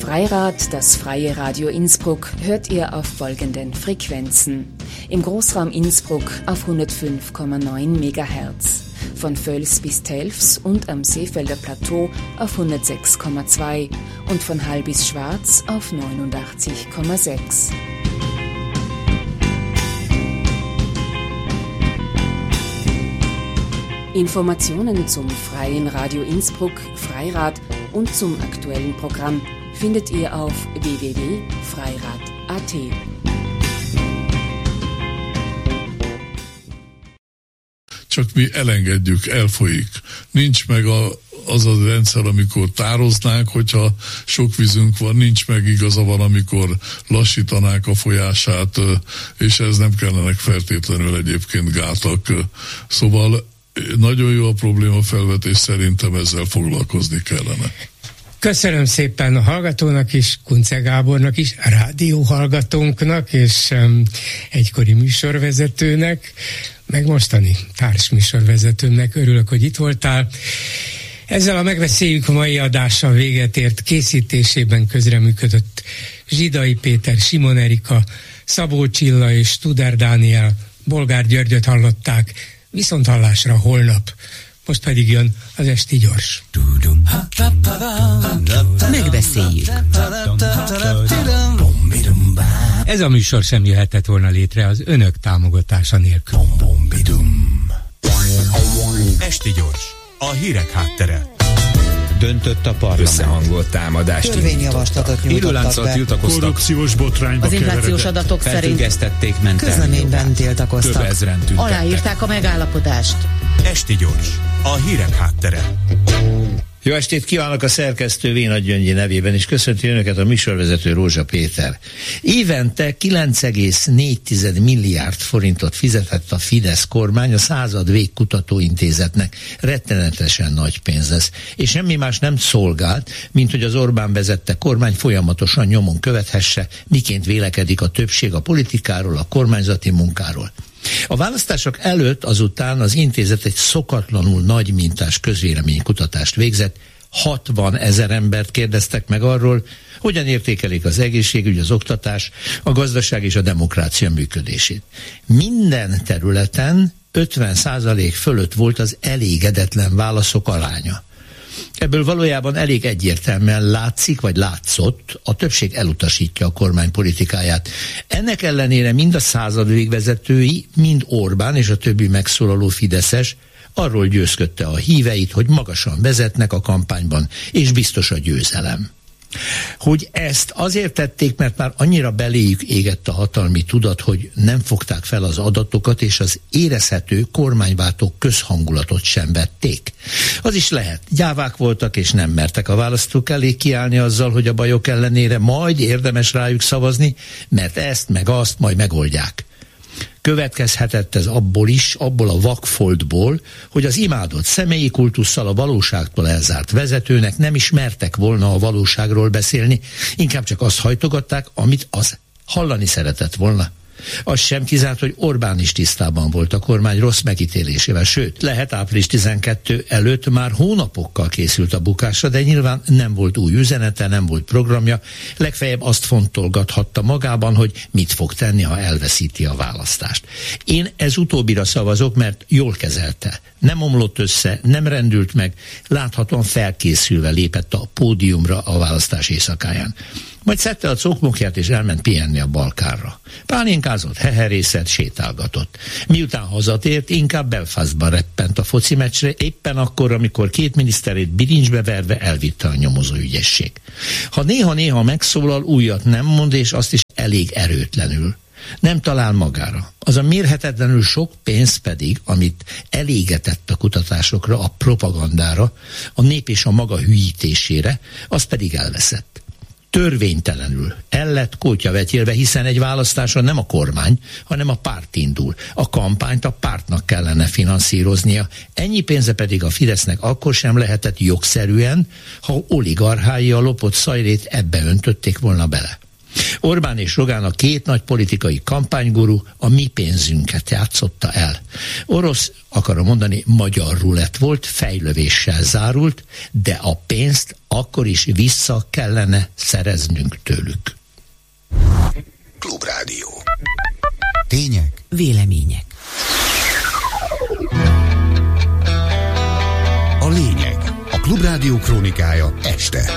Freirad, das freie Radio Innsbruck, hört ihr auf folgenden Frequenzen. Im Großraum Innsbruck auf 105,9 MHz, von Völs bis Telfs und am Seefelder Plateau auf 106,2 und von Hall bis Schwarz auf 89,6. Informationen zum Freien Radio Innsbruck, Freirad und zum aktuellen Programm findet ihr auf www.freirad.at. Csak mi elengedjük, elfolyik. Nincs meg az a rendszer, amikor tároznánk, hogyha sok vízünk van, nincs meg igaza van, amikor lassítanák a folyását, és ez nem kellenek feltétlenül egyébként gátak. Szóval nagyon jó a problémafelvetés, szerintem ezzel foglalkozni kellene. Köszönöm szépen a hallgatónak is, Kunce Gábornak is, a rádióhallgatónknak és egykori műsorvezetőnek, meg mostani társműsorvezetőnek. Örülök, hogy itt voltál. Ezzel a Megbeszéljük a mai adással véget ért, készítésében közreműködött Zsidai Péter, Simon Erika, Szabó Csilla és Studer Dániel, Bolgár Györgyöt hallották. Viszont hallásra holnap. Most pedig jön az Esti Gyors. Megbeszéljük. Ez a műsor sem jöhetett volna létre az önök támogatása nélkül. Esti Gyors, a hírek háttere. Döntött a parlament. Összehangolt támadást törvényjavaslatot nyújtottak be. Tiltakoztak. Korrupciós botrányba az inflációs adatok szerint felfüggesztették közleményben tiltakoztak. Több ezren tüntettek. Aláírták a megállapodást. Esti Gyors, a hírek háttere. Jó estét kívánok a szerkesztő Vénagy Gyöngyi nevében, és köszönti önöket a műsorvezető Rózsa Péter. Évente 9,4 milliárd forintot fizetett a Fidesz kormány a Század Végkutatóintézetnek. Rettenetesen nagy pénz lesz. És semmi más nem szolgált, mint hogy az Orbán vezette kormány folyamatosan nyomon követhesse, miként vélekedik a többség a politikáról, a kormányzati munkáról. A választások előtt azután az intézet egy szokatlanul nagy mintás közvéleménykutatást végzett, 60 000 embert kérdeztek meg arról, hogyan értékelik az egészségügy, az oktatás, a gazdaság és a demokrácia működését. Minden területen 50% fölött volt az elégedetlen válaszok aránya. Ebből valójában elég egyértelműen látszik, vagy látszott, a többség elutasítja a kormány politikáját. Ennek ellenére mind a Század végvezetői, mind Orbán és a többi megszólaló fideszes arról győzködte a híveit, hogy magasan vezetnek a kampányban, és biztos a győzelem. Hogy ezt azért tették, mert már annyira beléjük égett a hatalmi tudat, hogy nem fogták fel az adatokat, és az érezhető kormányváltó közhangulatot sem vették. Az is lehet, gyávák voltak, és nem mertek a választók elé kiállni azzal, hogy a bajok ellenére majd érdemes rájuk szavazni, mert ezt meg azt majd megoldják. Következhetett ez abból a vakfoltból, hogy az imádott személyi kultusszal a valóságtól elzárt vezetőnek nem is mertek volna a valóságról beszélni, inkább csak azt hajtogatták, amit az hallani szeretett volna. Az sem kizárt, hogy Orbán is tisztában volt a kormány rossz megítélésével, sőt, lehet április 12 előtt már hónapokkal készült a bukásra, de nyilván nem volt új üzenete, nem volt programja, legfeljebb azt fontolgathatta magában, hogy mit fog tenni, ha elveszíti a választást. Én ez utóbbira szavazok, mert jól kezelte. Nem omlott össze, nem rendült meg, láthatóan felkészülve lépett a pódiumra a választás éjszakáján. Majd szedte a cokmokját és elment pihenni a Balkánra. Pálinkázott, heherészett, sétálgatott. Miután hazatért, inkább Belfastba reppent a foci meccsre, éppen akkor, amikor két miniszterét bilincsbe verve elvitte a nyomozóügyesség. Ha néha-néha megszólal, újat nem mond, és azt is elég erőtlenül. Nem talál magára. Az a mérhetetlenül sok pénz pedig, amit elégetett a kutatásokra, a propagandára, a nép és a maga hülyítésére, az pedig elveszett. Törvénytelenül el lett kótyavetélve, hiszen egy választáson nem a kormány, hanem a párt indul. A kampányt a pártnak kellene finanszíroznia. Ennyi pénze pedig a Fidesznek akkor sem lehetett jogszerűen, ha oligarchái a lopott szajrét ebbe öntötték volna bele. Orbán és Rogán, a két nagy politikai kampányguru, a mi pénzünket játszotta el. Orosz, akarom mondani, magyar rulett volt, fejlövéssel zárult, de a pénzt akkor is vissza kellene szereznünk tőlük. Klubrádió. Tények, vélemények. A lényeg. A Klubrádió krónikája este.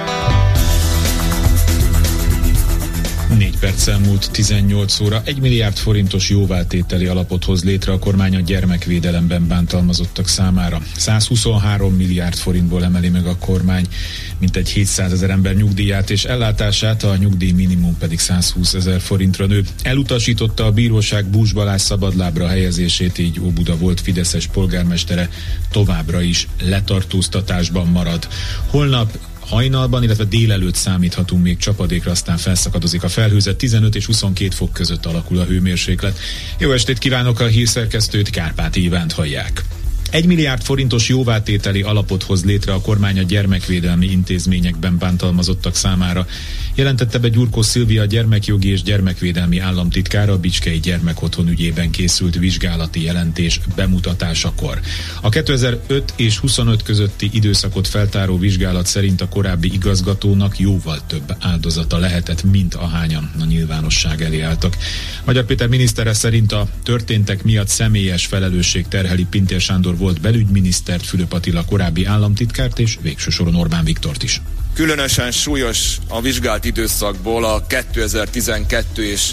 4 perccel múlt 18 óra, 1 milliárd forintos jóváltételi alapot hoz létre a kormány a gyermekvédelemben bántalmazottak számára. 123 milliárd forintból emeli meg a kormány mintegy 700 000 ember nyugdíját és ellátását, a nyugdíj minimum pedig 120 000 forintra nő. Elutasította a bíróság Bús Balázs szabadlábra helyezését, így Óbuda volt fideszes polgármestere továbbra is letartóztatásban marad. Holnap hajnalban, illetve délelőtt számíthatunk még csapadékra, aztán felszakadozik a felhőzet, 15 és 22 fok között alakul a hőmérséklet. Jó estét kívánok, a hírszerkesztőt, Kárpáti Ivánt hallják. 1 milliárd forintos jóváltételi alapot hoz létre a kormány a gyermekvédelmi intézményekben bántalmazottak számára. Jelentette be Gyurkó Szilvia, a gyermekjogi és gyermekvédelmi államtitkára a Bicskei Gyermekotthon ügyében készült vizsgálati jelentés bemutatásakor. A 2005 és 25 közötti időszakot feltáró vizsgálat szerint a korábbi igazgatónak jóval több áldozata lehetett, mint ahányan a nyilvánosság elé álltak. Magyar Péter minisztere szerint a történtek miatt személyes felelősség terheli Pintér Sándor volt belügyminisztert, Fülöp Attila korábbi államtitkárt és végső soron Orbán Viktort is. Különösen súlyos a vizsgált időszakból a 2012 és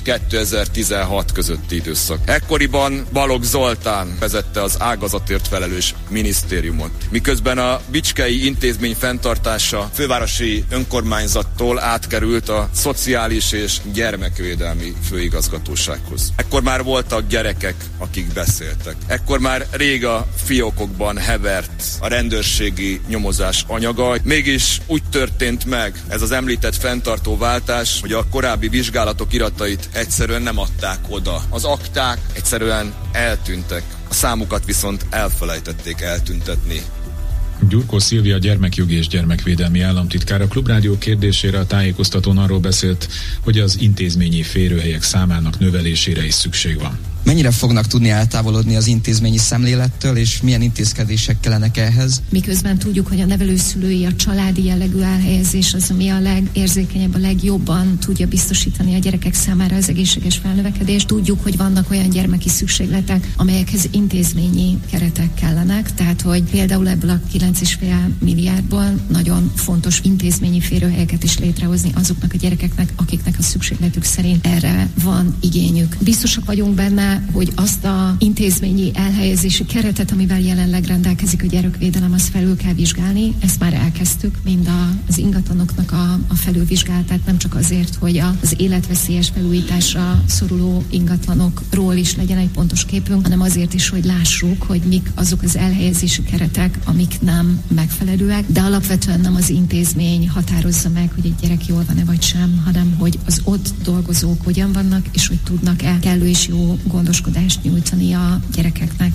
2016 közötti időszak. Ekkoriban Balogh Zoltán vezette az ágazatért felelős minisztériumot. Miközben a bicskei intézmény fenntartása fővárosi önkormányzattól átkerült a szociális és gyermekvédelmi főigazgatósághoz. Ekkor már voltak gyerekek, akik beszéltek. Ekkor már rég a fiókokban hevert a rendőrségi nyomozás anyaga. Mégis úgy történt meg ez az említett fenntartó váltás, hogy a korábbi vizsgálatok iratait egyszerűen nem adták oda. Az akták egyszerűen eltűntek, a számukat viszont elfelejtették eltüntetni. Gyurkó Szilvia, gyermekjogi és gyermekvédelmi államtitkára Klubrádió kérdésére a tájékoztatón arról beszélt, hogy az intézményi férőhelyek számának növelésére is szükség van. Mennyire fognak tudni eltávolodni az intézményi szemlélettől, és milyen intézkedések kellenek ehhez? Miközben tudjuk, hogy a nevelőszülői, a családi jellegű elhelyezés az, ami a legérzékenyebb, a legjobban tudja biztosítani a gyerekek számára az egészséges felnövekedést. Tudjuk, hogy vannak olyan gyermeki szükségletek, amelyekhez intézményi keretek kellenek, tehát hogy például ebből a 9,5 milliárdból nagyon fontos intézményi férőhelyeket is létrehozni azoknak a gyerekeknek, akiknek a szükségletük szerint erre van igényük. Biztosak vagyunk benne, hogy azt a intézményi elhelyezési keretet, amivel jelenleg rendelkezik a gyerekvédelem, azt felül kell vizsgálni. Ezt már elkezdtük, mind az ingatlanoknak a felülvizsgálatát, nem csak azért, hogy az életveszélyes felújításra szoruló ingatlanokról is legyen egy pontos képünk, hanem azért is, hogy lássuk, hogy mik azok az elhelyezési keretek, amik nem megfelelőek, de alapvetően nem az intézmény határozza meg, hogy egy gyerek jól van-e vagy sem, hanem hogy az ott dolgozók hogyan vannak, és hogy tudnak-e kellő és jó gondoskodást nyújtani a gyerekeknek.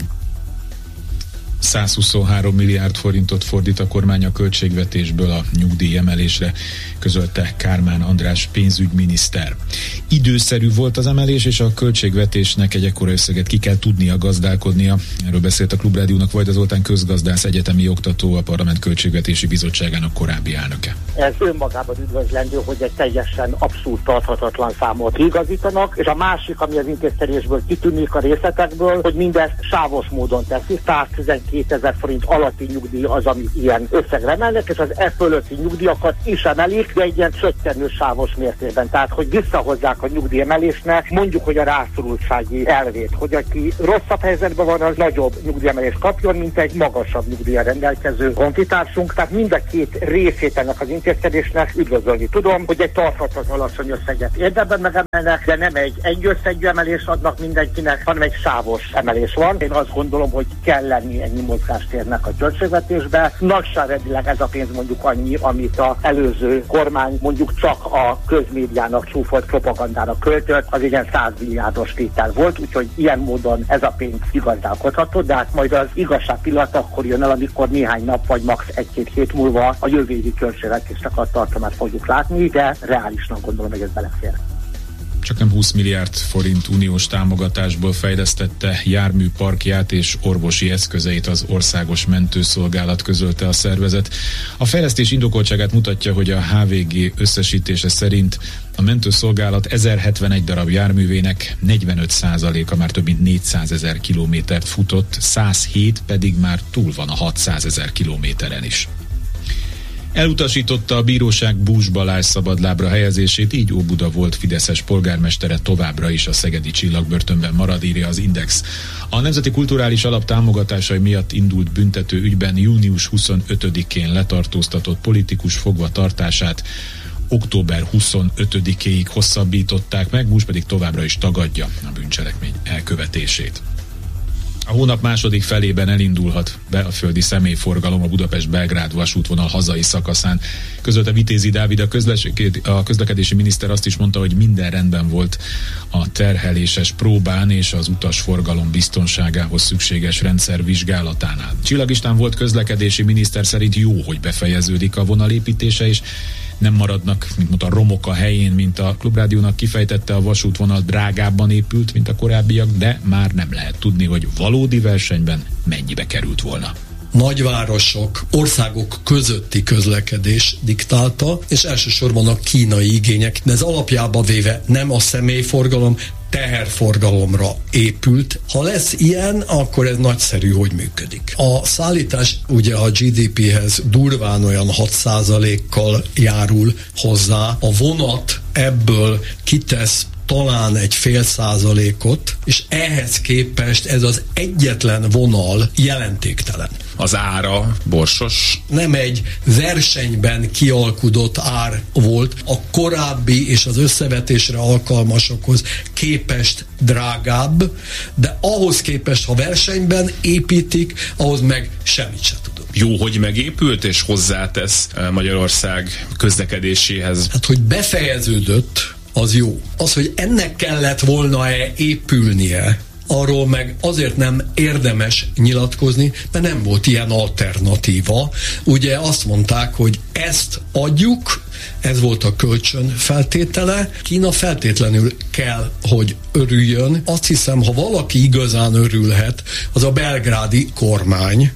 123 milliárd forintot fordít a kormány a költségvetésből a nyugdíjemelésre, közölte Kármán András pénzügyminiszter. Időszerű volt az emelés, és a költségvetésnek egy ekkora összeget ki kell tudnia gazdálkodnia. Erről beszélt a Klubrádiónak Vajda Zoltán közgazdász, egyetemi oktató, a Parlament Költségvetési Bizottságának korábbi elnöke. Ez önmagában üdvözlendő, hogy egy teljesen abszolút tarthatatlan számot kiigazítanak, és a másik, ami az intézkedésből kitűnik a részletekből, hogy mindezt sávos módon teszi, 112 000 forint alatti nyugdíj az, amit ilyen összegre emelnek, és az e fölötti nyugdíjakat is emelik, de egy ilyen csökkenő sávos mértékben. Tehát, hogy visszahozzák a nyugdíjemelésnek, mondjuk, hogy a rászorultsági elvét, hogy aki rosszabb helyzetben van, az nagyobb nyugdíjemelést kapjon, mint egy magasabb nyugdíjjal rendelkező honfitársunk. Tehát mind a két részét ennek az intézkedésnek üdvözölni tudom, hogy egy tarthatatlan alacsony összeget érdemben megemelnek, de nem egy összegű emelés adnak mindenkinek, hanem egy sávos emelés van. Én azt gondolom, hogy kell lenni ennyi mozgástérnek a költségvetésbe. Nagyságrendileg ez a pénz mondjuk annyi, amit az előző kormány mondjuk csak a közmédiának csúfolt propagandára költött, az igen 100 milliárdos tétel volt, úgyhogy ilyen módon ez a pénz kigazdálkodható, de hát majd az igazság pillanat akkor jön el, amikor néhány nap vagy max. 1-2 hét múlva a jövő évi költségvetés fejlesztésnek a tartalmát fogjuk látni, de reálisnak gondolom, hogy ez belefér. Csak nem 20 milliárd forint uniós támogatásból fejlesztette járműparkját és orvosi eszközeit az Országos Mentőszolgálat, közölte a szervezet. A fejlesztés indokoltságát mutatja, hogy a HVG összesítése szerint a mentőszolgálat 1071 darab járművének 45%-a már több mint 400 000 kilométert futott, 107 pedig már túl van a 600 000 kilométeren is. Elutasította a bíróság Bús Balázs szabadlábra helyezését, így Óbuda volt fideszes polgármestere továbbra is a szegedi csillagbörtönben marad, írja az Index. A Nemzeti Kulturális Alap támogatásai miatt indult büntető ügyben június 25-én letartóztatott politikus fogvatartását október 25-éig hosszabbították meg, Bús pedig továbbra is tagadja a bűncselekmény elkövetését. A hónap második felében elindulhat belföldi személyforgalom a Budapest-Belgrád vasútvonal hazai szakaszán. Közölte Vitézi Dávid, a közlekedési miniszter azt is mondta, hogy minden rendben volt a terheléses próbán és az utasforgalom biztonságához szükséges rendszer vizsgálatánál. Csillag István volt közlekedési miniszter szerint jó, hogy befejeződik a vonalépítése, és nem maradnak, mint mondta, romok a helyén, mint a Klubrádiónak kifejtette, a vasútvonal drágábban épült, mint a korábbiak, de már nem lehet tudni, hogy valódi versenyben mennyibe került volna. Nagyvárosok, országok közötti közlekedés diktálta, és elsősorban a kínai igények, de ez alapjába véve nem a személyforgalom, teherforgalomra épült. Ha lesz ilyen, akkor ez nagyszerű, hogy működik. A szállítás ugye a GDP-hez durván olyan 6%-kal járul hozzá. A vonat ebből kitesz talán egy 0,5%, és ehhez képest ez az egyetlen vonal jelentéktelen. Az ára borsos? Nem egy versenyben kialkudott ár volt, a korábbi és az összevetésre alkalmasokhoz képest drágább, de ahhoz képest, ha versenyben építik, ahhoz meg semmit se tudunk. Jó, hogy megépült és hozzátesz Magyarország közlekedéséhez. Hát, hogy befejeződött, az jó. Az, hogy ennek kellett volna-e épülnie, arról meg azért nem érdemes nyilatkozni, mert nem volt ilyen alternatíva. Ugye azt mondták, hogy ezt adjuk, ez volt a kölcsön feltétele. Kína feltétlenül kell, hogy örüljön. Azt hiszem, ha valaki igazán örülhet, az a belgrádi kormány.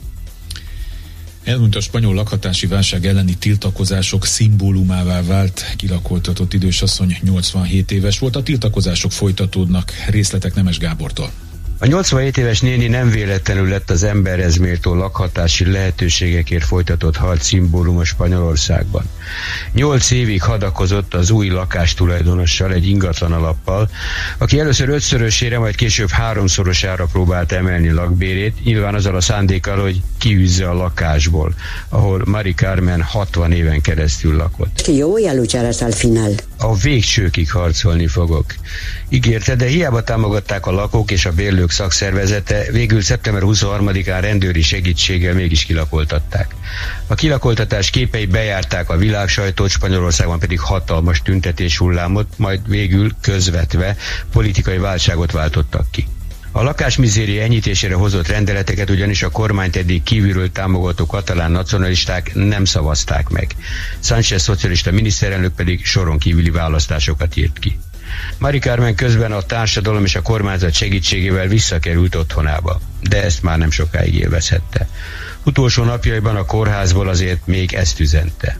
Elmúlt a spanyol lakhatási válság elleni tiltakozások szimbólumává vált kilakoltatott idősasszony, 87 éves volt. A tiltakozások folytatódnak. Részletek Nemes Gábortól. A 87 éves néni nem véletlenül lett az emberhez méltó lakhatási lehetőségekért folytatott harc szimbóluma Spanyolországban. 8 évig hadakozott az új lakástulajdonossal, egy ingatlan alappal, aki először 5-szörösére, majd később 3-szorosára próbált emelni lakbérét, nyilván azzal a szándékkal, hogy kiűzze a lakásból, ahol Mari Carmen 60 éven keresztül lakott. A végsőkig harcolni fogok, ígérte, de hiába támogatták a lakók és a bérlők szakszervezete, végül szeptember 23-án rendőri segítséggel mégis kilakoltatták. A kilakoltatás képei bejárták a világsajtót, Spanyolországban pedig hatalmas tüntetés hullámot, majd végül közvetve politikai válságot váltottak ki. A lakásmizéria enyhítésére hozott rendeleteket ugyanis a kormányt eddig kívülről támogató katalán nacionalisták nem szavazták meg. Sánchez szocialista miniszterelnök pedig soron kívüli választásokat írt ki. Mari Carmen közben a társadalom és a kormányzat segítségével visszakerült otthonába, de ezt már nem sokáig élvezhette. Utolsó napjaiban a kórházból azért még ezt üzente.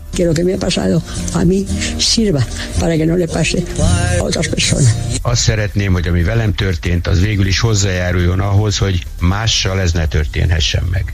Azt szeretném, hogy ami velem történt, az végül is hozzájáruljon ahhoz, hogy mással ez ne történhessen meg.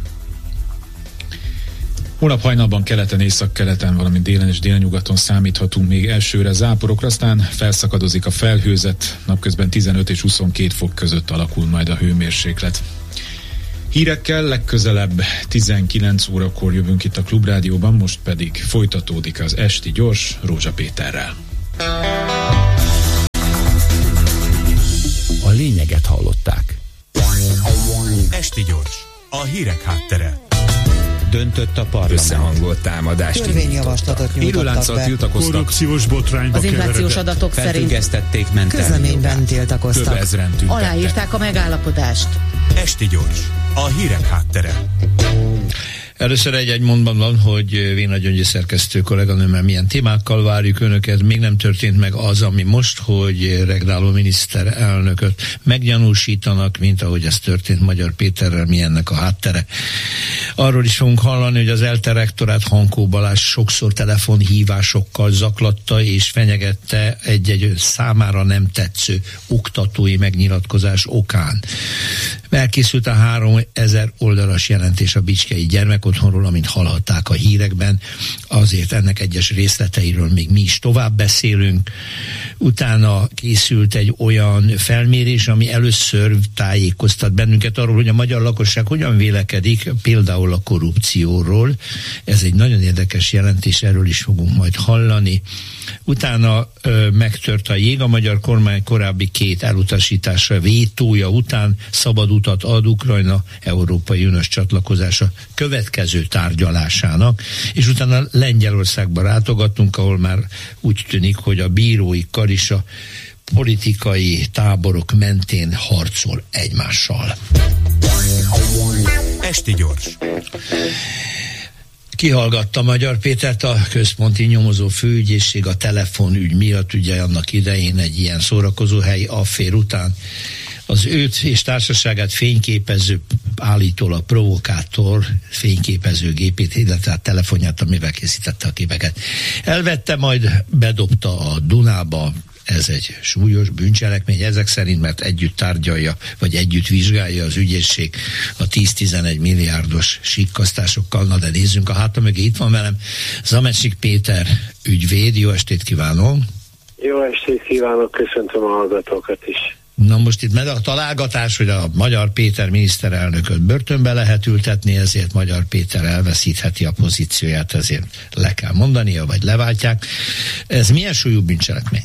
Holnap hajnalban keleten, északkeleten, valamint délen és délnyugaton számíthatunk még elsőre záporokra, aztán felszakadozik a felhőzet, napközben 15 és 22 fok között alakul majd a hőmérséklet. Hírekkel legközelebb 19 órakor jövünk itt a Klubrádióban, most pedig folytatódik az Esti Gyors Rózsa Péterrel. A lényeget hallották. Esti Gyors, a hírek háttere. Döntött a parlament. Összehangolt támadást Törvényjavaslatot nyújtottak be. Tiltakoztak. Korrupciós botrányba az inflációs adatok szerint felfüggesztették közleményben tiltakoztak. Több ezren tüntettek. Aláírták a megállapodást. Esti Gyors, a hírek háttere. Először egy mondatban, hogy Véna Gyöngyi szerkesztő kolléganőmmel milyen témákkal várjuk önöket. Még nem történt meg az, ami most, hogy regnáló miniszterelnököt meggyanúsítanak, mint ahogy ez történt Magyar Péterrel, mi ennek a háttere. Arról is fogunk hallani, hogy az ELTE rektorát Hankó Balázs sokszor telefonhívásokkal zaklatta és fenyegette egy számára nem tetsző oktatói megnyilatkozás okán. Elkészült a 3000 oldalas jelentés a bicskei gyermekotthonról, amint hallhatták a hírekben, azért ennek egyes részleteiről még mi is tovább beszélünk. Utána készült egy olyan felmérés, ami először tájékoztat bennünket arról, hogy a magyar lakosság hogyan vélekedik például a korrupcióról. Ez egy nagyon érdekes jelentés, erről is fogunk majd hallani. Utána megtört a jég, a magyar kormány korábbi 2 elutasítása, vétója után szabad utat ad Ukrajna Európai Uniós csatlakozása következő tárgyalásának, és utána Lengyelországba látogattunk, ahol már úgy tűnik, hogy a bírói kar is a politikai táborok mentén harcol egymással. Esti gyors. Kihallgatta Magyar Pétert a központi nyomozó főügyészség a telefonügy miatt, ugye annak idején egy ilyen szórakozóhely affér után az őt és társaságát fényképező, állítólag provokátor fényképezőgépét, illetve a telefonját, amivel készítette a képeket. Elvette, majd bedobta a Dunába. Ez egy súlyos bűncselekmény ezek szerint, mert együtt tárgyalja, vagy együtt vizsgálja az ügyészség a 10-11 milliárdos sikkasztásokkal. Na de nézzünk a hátam mögé, itt van velem Zamecsik Péter ügyvéd. Jó estét kívánom! Jó estét kívánok, köszöntöm a hallgatókat is. Na most itt a találgatás, hogy a Magyar Péter miniszterelnököt börtönbe lehet ültetni, ezért Magyar Péter elveszítheti a pozícióját, ezért le kell mondania, vagy leváltják. Ez milyen súlyú bűncselekmény?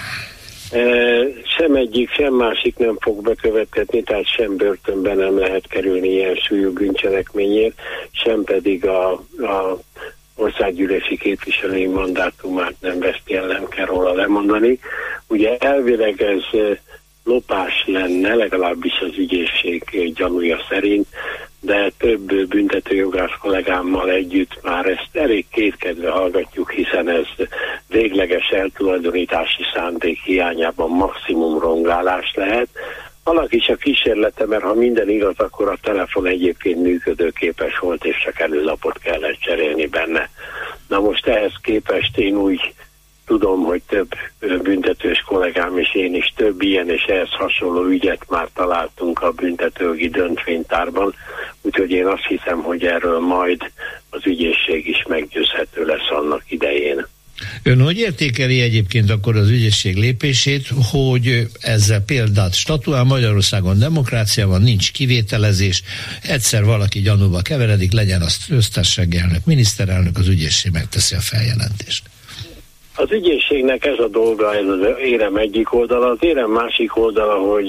Sem egyik, sem másik nem fog bekövetkezni, tehát sem börtönben nem lehet kerülni ilyen súlyú bűncselekményért, sem pedig a országgyűlési képviselői mandátumát nem veszti el, nem kell róla lemondani. Ugye elvileg ez lopás lenne, legalábbis az ügyészség gyanúja szerint, de több büntetőjogász kollégámmal együtt már ezt elég kétkedve hallgatjuk, hiszen ez végleges eltulajdonítási szándék hiányában maximum rongálás lehet. Annak is a kísérlete, mert ha minden igaz, akkor a telefon egyébként működőképes volt, és csak előlapot kellett cserélni benne. Na most ehhez képest én úgy tudom, hogy több büntetős kollégám és én is több ilyen és ehhez hasonló ügyet már találtunk a büntetőjogi döntvénytárban, úgyhogy én azt hiszem, hogy erről majd az ügyészség is meggyőzhető lesz annak idején. Ön hogy értékeli egyébként akkor az ügyészség lépését, hogy ezzel példát statuál, Magyarországon demokrácia van, nincs kivételezés, egyszer valaki gyanúba keveredik, legyen az köztársasági elnök, miniszterelnök, az ügyészség megteszi a feljelentést? Az ügyészségnek ez a dolga, ez az érem egyik oldala. Az érem másik oldala, hogy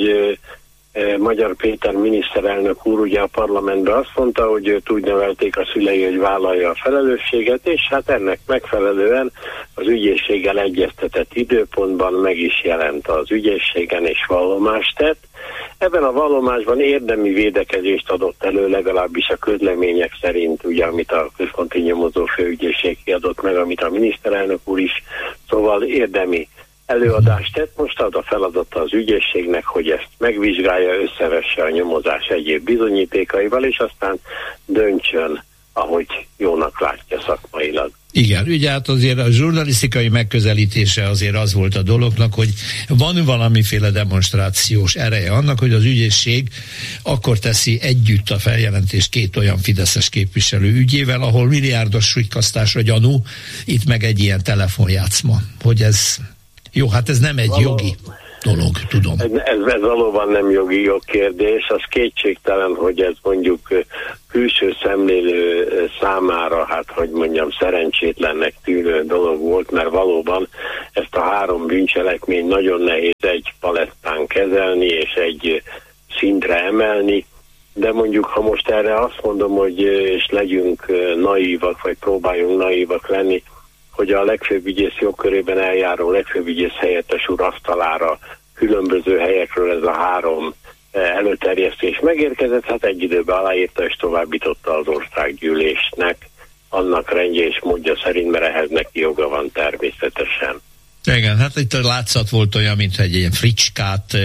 Magyar Péter miniszterelnök úr ugye a parlamentben azt mondta, hogy őt úgy nevelték a szülei, hogy vállalja a felelősséget, és hát ennek megfelelően az ügyészséggel egyeztetett időpontban meg is jelent az ügyészségen, és vallomást tett. Ebben a vallomásban érdemi védekezést adott elő, legalábbis a közlemények szerint, ugye, amit a központi nyomozó főügyészség kiadott meg, amit a miniszterelnök úr is, szóval érdemi előadást tett. Most ad a feladata az ügyészségnek, hogy ezt megvizsgálja, összevesse a nyomozás egyéb bizonyítékaival, és aztán döntsön, ahogy jónak látja szakmailag. Igen, ugye hát azért a zsurnalisztikai megközelítése azért az volt a dolognak, hogy van valamiféle demonstrációs ereje annak, hogy az ügyészség akkor teszi együtt a feljelentést 2 olyan fideszes képviselő ügyével, ahol milliárdos súlykasztásra gyanú, itt meg egy ilyen telefonjátszma, hogy ez jó, hát ez nem egy jogi dolog, tudom. Ez valóban nem jogi jogkérdés, az kétségtelen, hogy ez mondjuk külső szemlélő számára, hát hogy mondjam, szerencsétlennek tűnő dolog volt, mert valóban ezt a 3 bűncselekményt nagyon nehéz egy palettán kezelni és egy szintre emelni, de mondjuk ha most erre azt mondom, hogy és legyünk naívak, vagy próbáljunk naívak lenni, hogy a legfőbb ügyész jogkörében eljáró legfőbb ügyész helyettes úr asztalára különböző helyekről ez a 3 előterjesztés megérkezett, hát egy időben aláírta és továbbította az országgyűlésnek annak rendje és módja szerint, mert ehhez neki joga van természetesen. Igen, hát itt a látszat volt olyan, mintha egy ilyen fricskát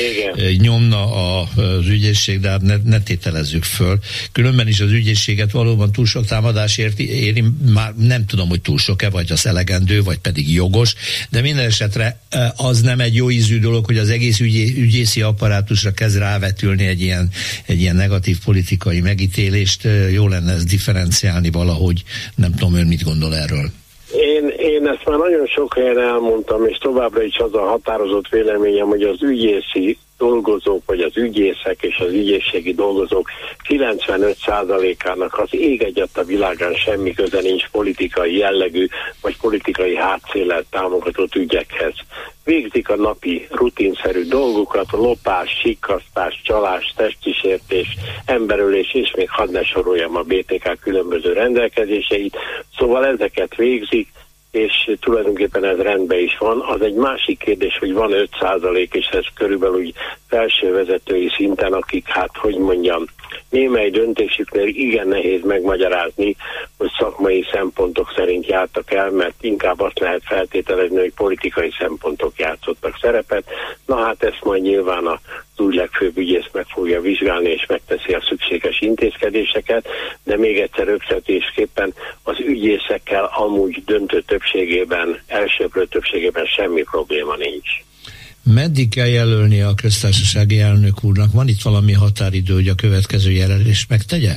nyomna az ügyészség, de hát ne tételezzük föl. Különben is az ügyészséget valóban túl sok támadás éri, már nem tudom, hogy túl sok-e, vagy az elegendő, vagy pedig jogos, de minden esetre az nem egy jó ízű dolog, hogy az egész ügyészi apparátusra kezd rávetülni egy ilyen negatív politikai megítélést. Jó lenne ezt differenciálni valahogy, nem tudom, ön mit gondol erről. Én ezt már nagyon sok helyen elmondtam, és továbbra is az a határozott véleményem, hogy az ügyészi dolgozók, vagy az ügyészek és az ügyészségi dolgozók 95%-ának az ég egyet a világán semmi köze nincs politikai jellegű, vagy politikai hátszéllel támogatott ügyekhez. Végzik a napi rutinszerű dolgukat, lopás, sikkasztás, csalás, testsísértés, emberölés, és még hadd ne soroljam a BTK különböző rendelkezéseit. Szóval ezeket végzik, és tulajdonképpen ez rendben is van. Az egy másik kérdés, hogy van 5%, és ez körülbelül úgy felső vezetői szinten, akik, hát hogy mondjam, némely döntésüknél igen nehéz megmagyarázni, hogy szakmai szempontok szerint jártak el, mert inkább azt lehet feltételezni, hogy politikai szempontok játszottak szerepet. Na hát ezt majd nyilván az új legfőbb ügyész meg fogja vizsgálni, és megteszi a szükséges intézkedéseket, de még egyszer rögzítésképpen az ügyészekkel amúgy döntő többségében, elsőprő többségében semmi probléma nincs. Meddig kell jelölni a köztársasági elnök úrnak? Van itt valami határidő, hogy a következő jelölést megtegye?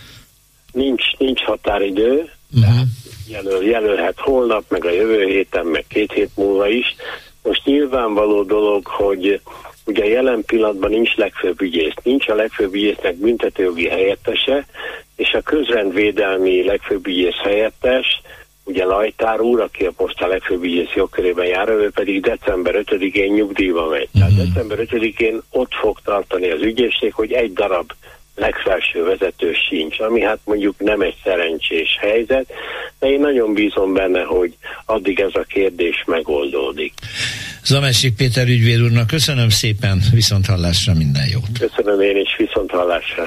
Nincs határidő. Jelölhet holnap, meg a jövő héten, meg 2 hét múlva is. Most nyilvánvaló dolog, hogy ugye jelen pillanatban nincs legfőbb ügyész. Nincs a legfőbb ügyésznek büntetőjogi helyettese, és a közrendvédelmi legfőbb ügyész helyettes, ugye Lajtár úr, aki most a legfőbb ügyész jogkörében jár, ő pedig december 5-én nyugdíjba megy. Tehát december 5-én ott fog tartani az ügyészség, hogy egy darab legfelső vezető sincs, ami hát mondjuk nem egy szerencsés helyzet, de én nagyon bízom benne, hogy addig ez a kérdés megoldódik. Zamessik Péter ügyvéd úrnak köszönöm szépen, viszonthallásra, minden jót. Köszönöm én is, viszonthallásra.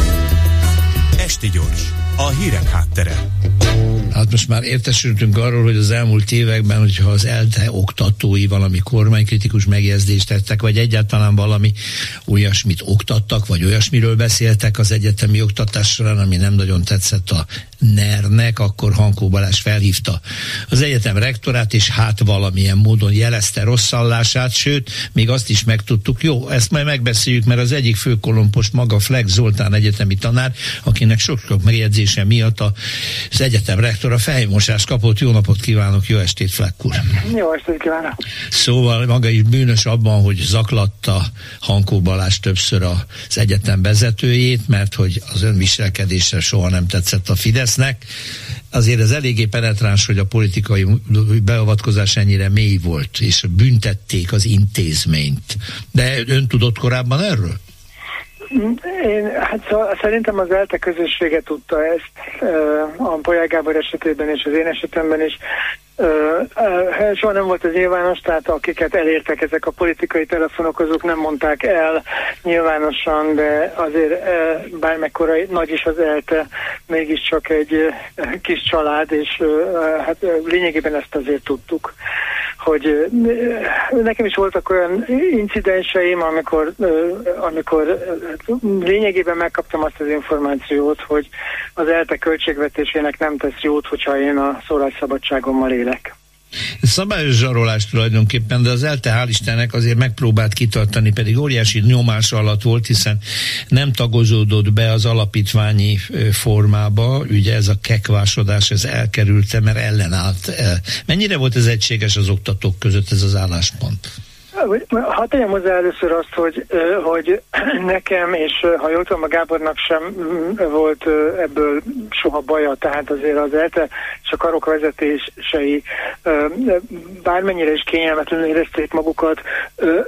Esti Gyors, a hírek háttere. Hát most már értesültünk arról, hogy az elmúlt években, hogyha az ELTE oktatói valami kormánykritikus megjegyzést tettek, vagy egyáltalán valami olyasmit oktattak, vagy olyasmiről beszéltek az egyetemi oktatás során, ami nem nagyon tetszett a NER-nek, akkor Hankó Balázs felhívta az egyetem rektorát, és hát valamilyen módon jelezte rosszallását, sőt, még azt is megtudtuk, jó, ezt majd megbeszéljük, mert az egyik főkolompos maga Fleck Zoltán egyetemi tanár, akinek sok-sok megjegyzése miatt az egyetem rektora fejmosást kapott. Jó napot kívánok, jó estét, Fleck úr! Jó estét kívánok! Szóval maga is bűnös abban, hogy zaklatta Hankó Balázs többször az egyetem vezetőjét, mert hogy az önviselkedése soha nem tetszett a Fidesznek. Azért ez eléggé penetráns, hogy a politikai beavatkozás ennyire mély volt, és büntették az intézményt. De ön tudott korábban erről? Hát szerintem az ELTE közössége tudta ezt, a Polyák Gábor esetében és az én esetemben is. Soha nem volt ez nyilvános, tehát akiket elértek ezek a politikai telefonok, azok nem mondták el nyilvánosan, de azért bármekkora nagy is az ELTE, mégiscsak egy kis család, és hát lényegében ezt azért tudtuk, hogy nekem is voltak olyan incidenseim, amikor lényegében megkaptam azt az információt, hogy az ELTE költségvetésének nem tesz jót, hogyha én a szólásszabadságommal élek. Szabályos zsarolás tulajdonképpen, de az ELTE hál' Istennek azért megpróbált kitartani, pedig óriási nyomás alatt volt, hiszen nem tagozódott be az alapítványi formába, ugye ez a kekvásodás, ez elkerülte, mert ellenállt. Mennyire volt ez egységes az oktatók között ez az álláspont? Hadd tegyem hozzá először azt, hogy nekem, és ha jól tudom, a Gábornak sem volt ebből soha baja, tehát azért az ELTE és a karok vezetései bármennyire is kényelmetlenül érezték magukat,